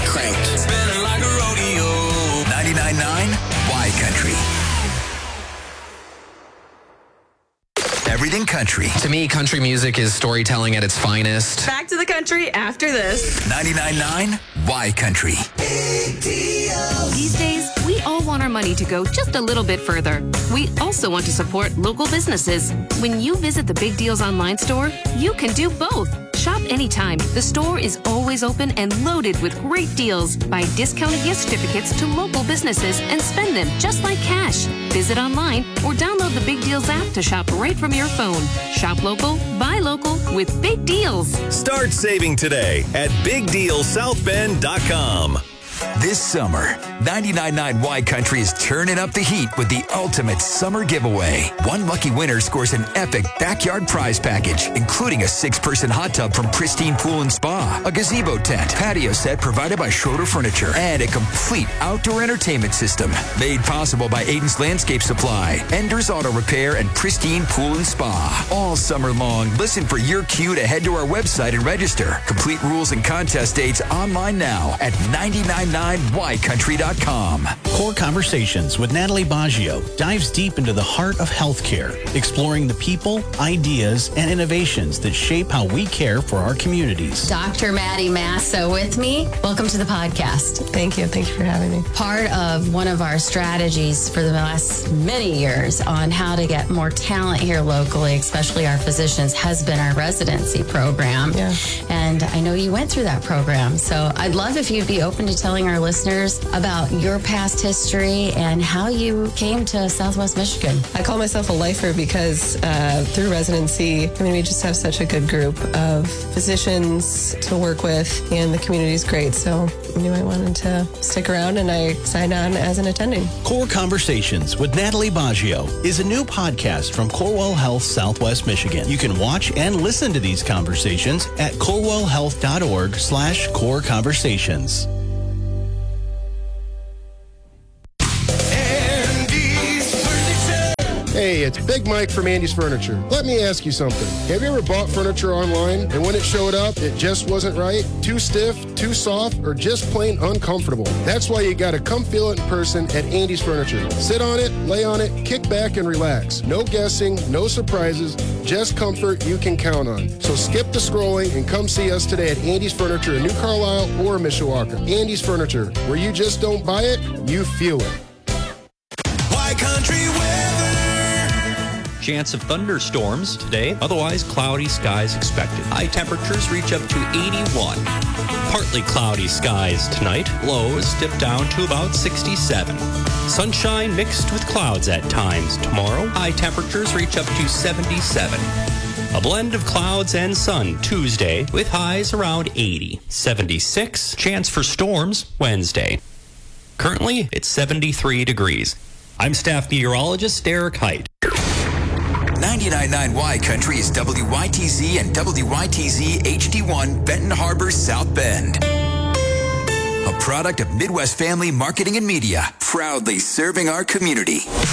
cranked. Spinning like a rodeo. 99.9 Y Country. Everything country. To me, country music is storytelling at its finest. Back to the country after this. 99.9 Y Country. These days, we all want our money to go just a little bit further. We also want to support local businesses. When you visit the Big Deals online store, you can do both. Shop anytime. The store is always open and loaded with great deals. Buy discounted gift certificates to local businesses and spend them just like cash. Visit online or download the Big Deals app to shop right from your phone. Shop local, buy local with Big Deals. Start saving today at BigDealSouthBend.com. This summer, 99.9 Y Country is turning up the heat with the ultimate summer giveaway. One lucky winner scores an epic backyard prize package, including a 6-person hot tub from Pristine Pool and Spa, a gazebo tent, patio set provided by Schroeder Furniture, and a complete outdoor entertainment system. Made possible by Aiden's Landscape Supply, Ender's Auto Repair, and Pristine Pool and Spa. All summer long, listen for your cue to head to our website and register. Complete rules and contest dates online now at 999ycountry.com. Core Conversations with Natalie Baggio dives deep into the heart of healthcare, exploring the people, ideas, and innovations that shape how we care for our communities. Dr. Maddie Massa with me. Welcome to the podcast. Thank you. Thank you for having me. Part of one of our strategies for the last many years on how to get more talent here locally, especially our physicians, has been our residency program. Yeah. And I know you went through that program. So I'd love if you'd be open to telling our listeners about your past history and how you came to Southwest Michigan. I call myself a lifer because through residency, we just have such a good group of physicians to work with, and the community's great. So I knew I wanted to stick around, and I signed on as an attending. Core Conversations with Natalie Baggio is a new podcast from Corewell Health Southwest Michigan. You can watch and listen to these conversations at corewellhealth.org/core conversations. Hey, it's Big Mike from Andy's Furniture. Let me ask you something. Have you ever bought furniture online and when it showed up, it just wasn't right? Too stiff, too soft, or just plain uncomfortable? That's why you gotta come feel it in person at Andy's Furniture. Sit on it, lay on it, kick back and relax. No guessing, no surprises, just comfort you can count on. So skip the scrolling and come see us today at Andy's Furniture in New Carlisle or Mishawaka. Andy's Furniture, where you just don't buy it, you feel it. Y Country weather. Chance of thunderstorms today, otherwise cloudy skies expected. High temperatures reach up to 81. Partly cloudy skies tonight. Lows dip down to about 67. Sunshine mixed with clouds at times tomorrow. High temperatures reach up to 77. A blend of clouds and sun Tuesday with highs around 80. 76. Chance for storms Wednesday. Currently, it's 73 degrees. I'm staff meteorologist Derek Height. 99.9 Y Country is WYTZ and WYTZ HD1 Benton Harbor, South Bend. A product of Midwest Family Marketing and Media, proudly serving our community.